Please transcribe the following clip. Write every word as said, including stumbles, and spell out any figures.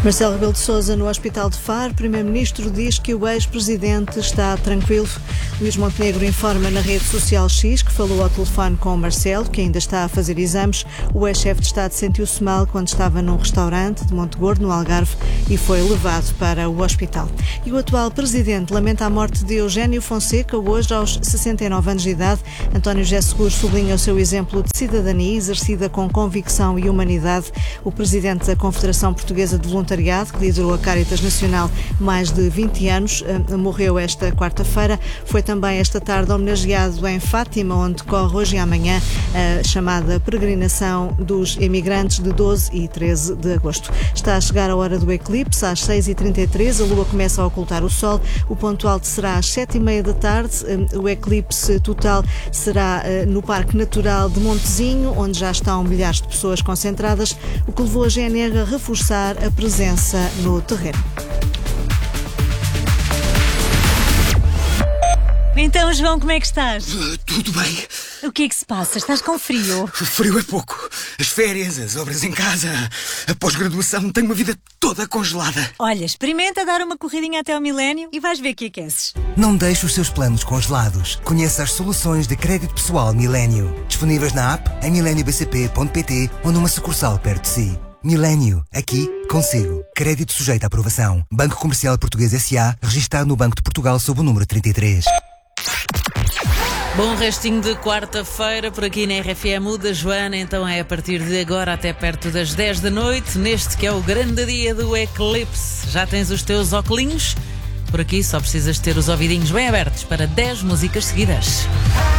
Marcelo Rebelo de Sousa no Hospital de Faro. Primeiro-Ministro diz que o ex-presidente está tranquilo. Luís Montenegro informa na rede social X que falou ao telefone com o Marcelo, que ainda está a fazer exames. O ex-chefe de Estado sentiu-se mal quando estava num restaurante de Montegordo, no Algarve, e foi levado para o hospital. E o atual presidente lamenta a morte de Eugénio Fonseca, hoje aos sessenta e nove anos de idade. António José Seguro sublinha o seu exemplo de cidadania exercida com convicção e humanidade. O presidente da Confederação Portuguesa de Voluntariado, que liderou a Caritas Nacional mais de vinte anos, morreu esta quarta-feira. Foi também esta tarde homenageado em Fátima, onde decorre hoje e amanhã a chamada peregrinação dos emigrantes de doze e treze de agosto. Está a chegar a hora do eclipse, às seis e trinta e três, a lua começa a ocultar o sol. O ponto alto será às sete e meia da tarde. O eclipse total será no Parque Natural de Montezinho, onde já estão milhares de pessoas concentradas, o que levou a G N R a reforçar a presença no terreno. Então, João, como é que estás? Uh, tudo bem. O que é que se passa? Estás com frio? Frio é pouco. As férias, as obras em casa, a pós-graduação, tenho uma vida toda congelada. Olha, experimenta dar uma corridinha até ao milénio e vais ver que aqueces. Não deixe os seus planos congelados. Conheça as soluções de crédito pessoal Milênio. Disponíveis na app, em milênio b c p ponto p t ou numa sucursal perto de si. Milênio, aqui consigo. Crédito sujeito à aprovação. Banco Comercial Português S A, registado no Banco de Portugal sob o número trinta e três. Bom restinho de quarta-feira por aqui na R F M. O da Joana, então, é a partir de agora até perto das dez da noite, neste que é o grande dia do eclipse. Já tens os teus óculos? Por aqui só precisas ter os ouvidinhos bem abertos para dez músicas seguidas.